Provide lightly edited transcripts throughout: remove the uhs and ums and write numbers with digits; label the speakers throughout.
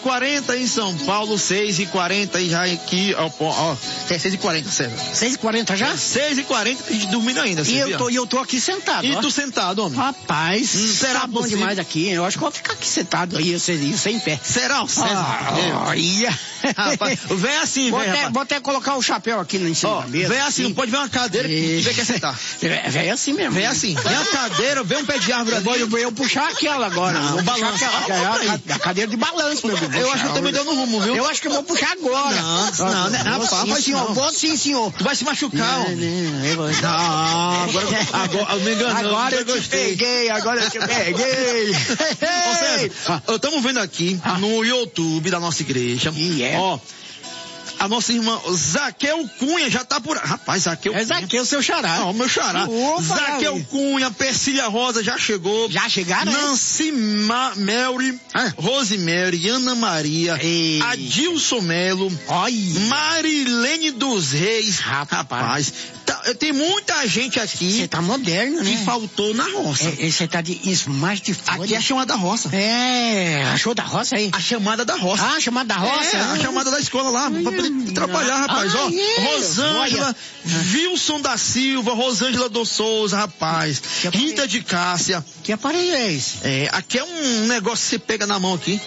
Speaker 1: 6h40 em São Paulo, 6h40 e já aqui, ó, é 6h40, César.
Speaker 2: 6h40 já?
Speaker 1: 6h40 a gente dormindo ainda,
Speaker 2: E eu tô aqui sentado,
Speaker 1: E
Speaker 2: ó.
Speaker 1: tu sentado, homem?
Speaker 2: Rapaz,
Speaker 1: será
Speaker 2: tá bom
Speaker 1: possível?
Speaker 2: demais aqui. Eu acho que eu vou ficar aqui sentado aí, você em pé.
Speaker 1: Será o César?
Speaker 2: Olha.
Speaker 1: Rapaz, vem assim,
Speaker 2: vou
Speaker 1: vem,
Speaker 2: até,
Speaker 1: rapaz.
Speaker 2: vou até colocar o chapéu aqui em cima da mesa.
Speaker 1: Vem assim, não pode ver uma cadeira e ver quer sentar.
Speaker 2: Vem assim mesmo.
Speaker 1: Vem assim, vem a cadeira, vem um pé de árvore ali.
Speaker 2: Eu vou puxar aquela agora.
Speaker 1: Não,
Speaker 2: vou puxar
Speaker 1: balança.
Speaker 2: a cadeira de balanço, meu Deus.
Speaker 1: Eu acho que eu também deu no rumo, viu?
Speaker 2: Eu acho que eu vou puxar agora.
Speaker 1: Não,
Speaker 2: sim, senhor. Vou sim, senhor.
Speaker 1: Tu vai se machucar, homem. Agora me enganou.
Speaker 2: Agora eu te peguei.
Speaker 1: Ô, César, estamos vendo aqui no YouTube da nossa igreja. Ó, a nossa irmã Zaqueu Cunha já tá por... Rapaz, Zaqueu Cunha.
Speaker 2: É Zaqueu, seu xará.
Speaker 1: Não, meu xará.
Speaker 2: Opa,
Speaker 1: Zaqueu Cunha, Persília Rosa já chegou.
Speaker 2: Já chegaram, né?
Speaker 1: Nancy Mary, Rosemary, Ana Maria, Adilson Melo, Marilene dos Reis. Rapaz, tem muita gente aqui.
Speaker 2: Você tá moderno, né?
Speaker 1: Que faltou na roça.
Speaker 2: Você tá de smartphone.
Speaker 1: Aqui é a chamada da roça.
Speaker 2: Achou da roça aí?
Speaker 1: A chamada da roça.
Speaker 2: A chamada da roça?
Speaker 1: A chamada da escola lá, pra poder trabalhar, rapaz. Ó, Rosângela, Wilson da Silva, Rosângela dos Souza, rapaz. Rita de Cássia.
Speaker 2: Que aparelho é esse?
Speaker 1: Aqui é um negócio que você pega na mão aqui.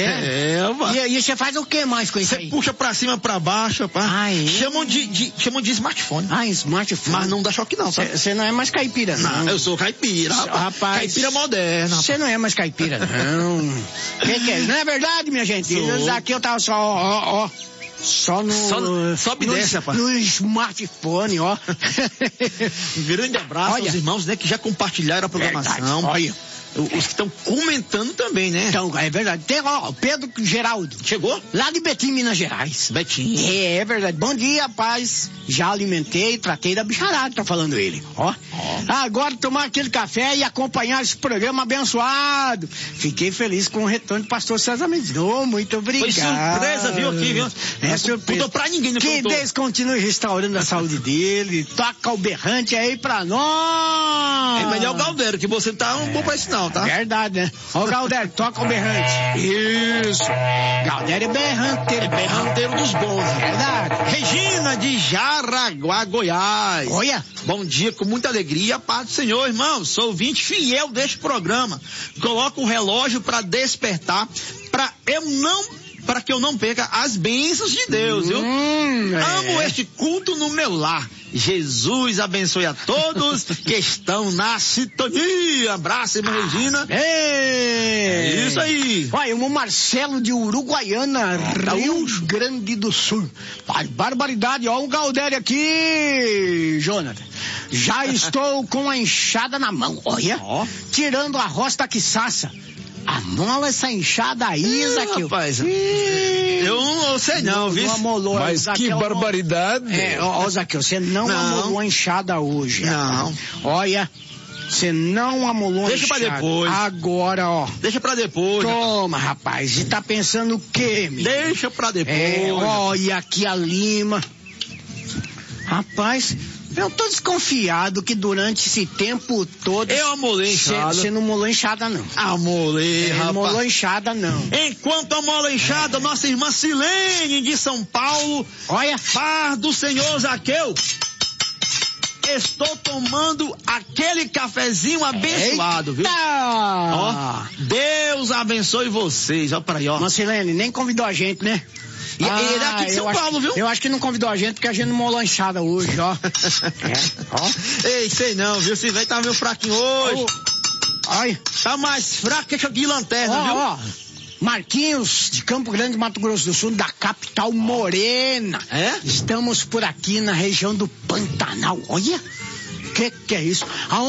Speaker 1: E
Speaker 2: você faz o que mais com isso aí?
Speaker 1: Você puxa pra cima, pra baixo, rapaz. Chamam de smartphone.
Speaker 2: Smartphone.
Speaker 1: Mas não dá choque não, sabe?
Speaker 2: Você não é mais caipira, não.
Speaker 1: Eu sou caipira, rapaz. Caipira moderna.
Speaker 2: Você não é mais caipira, não. Que é? Não é verdade, minha gente? Aqui eu tava só, só no...
Speaker 1: Sobe e desce, rapaz.
Speaker 2: No smartphone, ó.
Speaker 1: Um grande abraço aos irmãos, né, que já compartilharam a programação.
Speaker 2: Verdade. Olha.
Speaker 1: Os que estão comentando também, né?
Speaker 2: Então, é verdade. Tem, Pedro Geraldo.
Speaker 1: Chegou?
Speaker 2: Lá de Betim, Minas Gerais.
Speaker 1: Betim.
Speaker 2: É verdade. Bom dia, paz. Já alimentei, tratei da bicharada, tá falando ele. Agora tomar aquele café e acompanhar esse programa abençoado. Fiquei feliz com o retorno do pastor César Mendes. Muito obrigado.
Speaker 1: Foi surpresa, viu, aqui, viu?
Speaker 2: É surpresa.
Speaker 1: Não pra ninguém, não
Speaker 2: que Deus continue restaurando a saúde dele. Toca o berrante aí pra nós.
Speaker 1: Mas é o Galdério, que você tá um bom pra isso não, tá?
Speaker 2: Verdade, né? Ó, Galdério, toca o berrante. Isso. Galdério é berranteiro.
Speaker 1: É berranteiro dos bons.
Speaker 2: Verdade.
Speaker 1: Regina de Jaraguá, Goiás.
Speaker 2: Olha.
Speaker 1: Bom dia, com muita alegria, paz do Senhor, irmão. Sou ouvinte fiel deste programa. Coloco o relógio para despertar, para que eu não perca as bênçãos de Deus, viu? Amo este culto no meu lar. Jesus abençoe a todos que estão na sintonia. Abraço, irmã Regina. É isso aí.
Speaker 2: Olha, o Marcelo de Uruguaiana, Rio Grande do Sul. Pai, barbaridade, ó, um Galdério aqui, Jonathan. Já estou com a enxada na mão, olha, tirando a roça da quiçaça. Amola essa enxada aí, Zaqueu.
Speaker 1: Rapaz, eu não sei não, viu?
Speaker 2: Mas
Speaker 1: que barbaridade.
Speaker 2: Zaqueu, você não amolou a enxada hoje.
Speaker 1: Não.
Speaker 2: Olha, você não amolou a enxada.
Speaker 1: Deixa pra depois.
Speaker 2: Agora, ó.
Speaker 1: Deixa pra depois.
Speaker 2: Toma, rapaz, e tá pensando o quê, meu?
Speaker 1: Deixa pra depois.
Speaker 2: Olha aqui a lima. Rapaz... Eu tô desconfiado que durante esse tempo todo...
Speaker 1: Eu amolei enxada.
Speaker 2: Você não molou enxada, não.
Speaker 1: Amolei, rapaz.
Speaker 2: Não molou enxada, não.
Speaker 1: Enquanto amola enxada, nossa irmã Silene de São Paulo...
Speaker 2: Olha.
Speaker 1: Paz do Senhor Zaqueu. Estou tomando aquele cafezinho abençoado, viu? Ó, Deus abençoe vocês. Ó pra aí, ó.
Speaker 2: Marcelene, nem convidou a gente, né?
Speaker 1: E ele é aqui de São Paulo, viu?
Speaker 2: Eu acho que não convidou a gente porque a gente não molou a enxada hoje, ó.
Speaker 1: Ei, sei não, viu? Esse velho tá meio fraquinho hoje.
Speaker 2: Olha.
Speaker 1: Tá mais fraco que de lanterna, viu?
Speaker 2: Ó. Marquinhos, de Campo Grande, Mato Grosso do Sul, da capital morena. Estamos por aqui na região do Pantanal. Olha, que é isso?